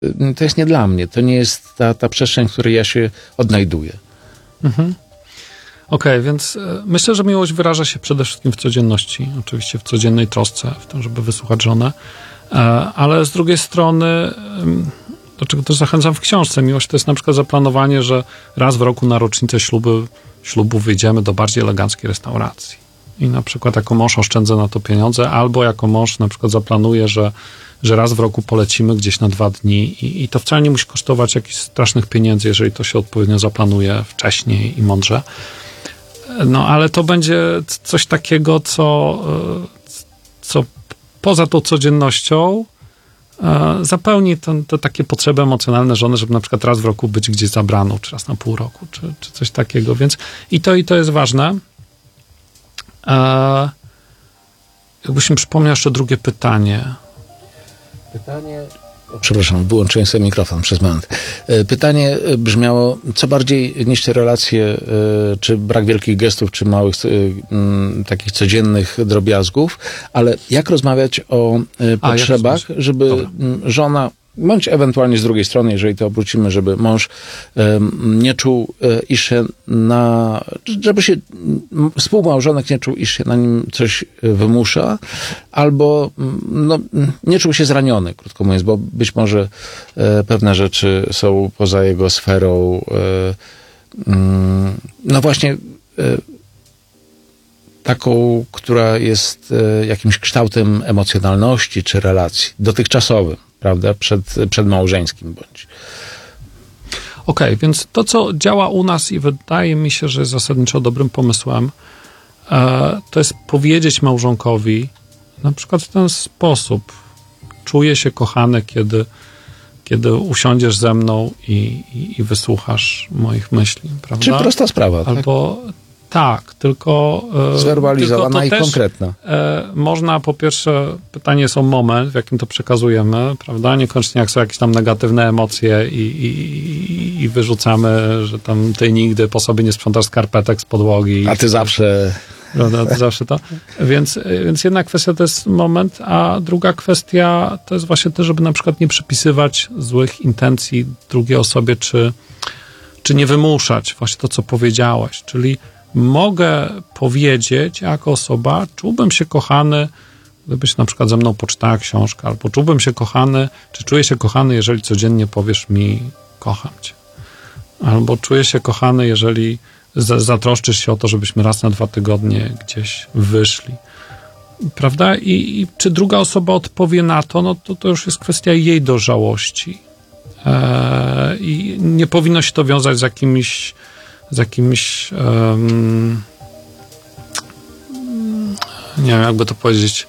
to jest nie dla mnie, to nie jest ta przestrzeń, w której ja się odnajduję. Okej, więc myślę, że miłość wyraża się przede wszystkim w codzienności, oczywiście w codziennej trosce, w tym, żeby wysłuchać żonę, ale z drugiej strony, do czego też zachęcam w książce, miłość to jest na przykład zaplanowanie, że raz w roku na rocznicę ślubu wyjdziemy do bardziej eleganckiej restauracji i na przykład jako mąż oszczędzę na to pieniądze, albo jako mąż na przykład zaplanuję, że raz w roku polecimy gdzieś na 2 dni i to wcale nie musi kosztować jakichś strasznych pieniędzy, jeżeli to się odpowiednio zaplanuje wcześniej i mądrze. No, ale to będzie coś takiego, co poza tą codziennością zapełni te takie potrzeby emocjonalne żony, żeby na przykład raz w roku być gdzieś zabraną, czy raz na pół roku, czy coś takiego, więc i to jest ważne. Jakbyś mi przypomniał jeszcze drugie pytanie. Przepraszam, wyłączyłem sobie mikrofon przez moment. Pytanie brzmiało, co bardziej niż te relacje, czy brak wielkich gestów, czy małych takich codziennych drobiazgów, ale jak rozmawiać o potrzebach, żeby żona, bądź ewentualnie z drugiej strony, jeżeli to obrócimy, żeby mąż nie czuł, iż się żeby się współmałżonek nie czuł, iż się na nim coś wymusza, albo nie czuł się zraniony, krótko mówiąc, bo być może pewne rzeczy są poza jego sferą, no właśnie taką, która jest jakimś kształtem emocjonalności czy relacji dotychczasowym, prawda, przedmałżeńskim bądź. Okej, więc to, co działa u nas i wydaje mi się, że jest zasadniczo dobrym pomysłem, to jest powiedzieć małżonkowi na przykład w ten sposób. Czuję się kochany, kiedy usiądziesz ze mną i wysłuchasz moich myśli, prawda? Czy prosta sprawa, albo tak, tylko zwerbalizowana tylko i konkretna. Można, po pierwsze, pytanie jest o moment, w jakim to przekazujemy, prawda? Niekoniecznie jak są jakieś tam negatywne emocje i wyrzucamy, że tam ty nigdy po sobie nie sprzątasz skarpetek z podłogi. A ty zawsze... Prawda, ty zawsze to. Więc jedna kwestia to jest moment, a druga kwestia to jest właśnie to, żeby na przykład nie przypisywać złych intencji drugiej osobie, czy nie wymuszać właśnie to, co powiedziałeś. Czyli mogę powiedzieć jako osoba, czułbym się kochany, gdybyś na przykład ze mną poczytała książkę, albo czułbym się kochany, czy czuję się kochany, jeżeli codziennie powiesz mi, kocham cię. Albo czuję się kochany, jeżeli zatroszczysz się o to, żebyśmy raz na 2 tygodnie gdzieś wyszli. Prawda? I czy druga osoba odpowie na to, no to już jest kwestia jej dojrzałości. I nie powinno się to wiązać z jakimiś nie wiem, jakby to powiedzieć,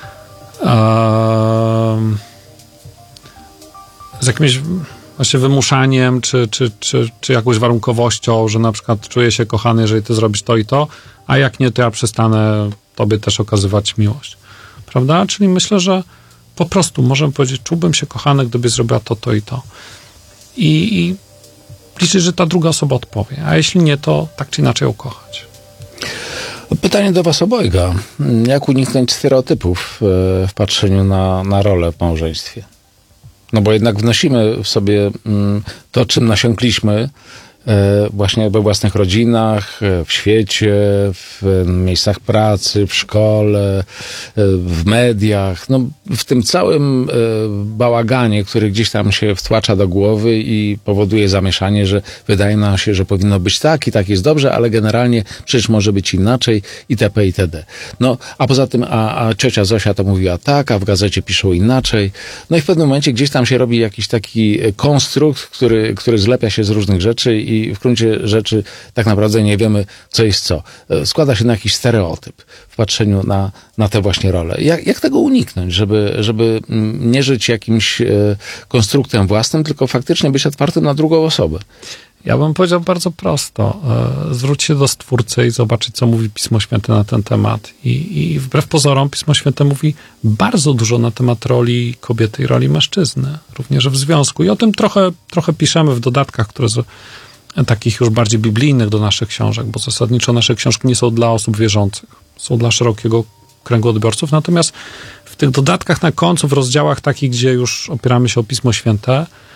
z jakimś właśnie wymuszaniem, czy jakąś warunkowością, że na przykład czuję się kochany, jeżeli ty zrobisz to i to, a jak nie, to ja przestanę tobie też okazywać miłość. Prawda? Czyli myślę, że po prostu możemy powiedzieć, czułbym się kochany, gdybyś zrobiła to i to. I liczyć, że ta druga osoba odpowie, a jeśli nie, to tak czy inaczej ją kochać. Pytanie do was obojga. Jak uniknąć stereotypów w patrzeniu na rolę w małżeństwie? No bo jednak wnosimy w sobie to, czym nasiąkliśmy właśnie we własnych rodzinach, w świecie, w miejscach pracy, w szkole, w mediach, no w tym całym bałaganie, który gdzieś tam się wtłacza do głowy i powoduje zamieszanie, że wydaje nam się, że powinno być tak i tak jest dobrze, ale generalnie przecież może być inaczej itp. itd. No, a poza tym, a ciocia Zosia to mówiła tak, a w gazecie piszą inaczej. No i w pewnym momencie gdzieś tam się robi jakiś taki konstrukt, który zlepia się z różnych rzeczy i w gruncie rzeczy tak naprawdę nie wiemy, co jest co. Składa się na jakiś stereotyp w patrzeniu na te właśnie role. Jak tego uniknąć, żeby nie żyć jakimś konstruktem własnym, tylko faktycznie być otwartym na drugą osobę? Ja bym powiedział bardzo prosto. Zwróć się do Stwórcy i zobaczyć, co mówi Pismo Święte na ten temat. I wbrew pozorom Pismo Święte mówi bardzo dużo na temat roli kobiety i roli mężczyzny. Również w związku. I o tym trochę piszemy w dodatkach, które takich już bardziej biblijnych do naszych książek, bo zasadniczo nasze książki nie są dla osób wierzących. Są dla szerokiego kręgu odbiorców. Natomiast w w tych dodatkach na końcu, w rozdziałach takich, gdzie już opieramy się o Pismo Święte,